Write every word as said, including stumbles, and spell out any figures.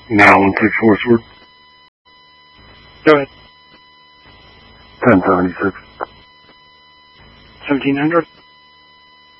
Now on six forward. Go ahead. ten seventy-six. seventeen hundred.